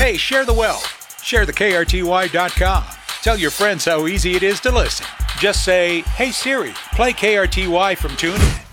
Hey, share the wealth. Share the KRTY.com. Tell your friends how easy it is to listen. Just say, "Hey Siri, play KRTY from TuneIn."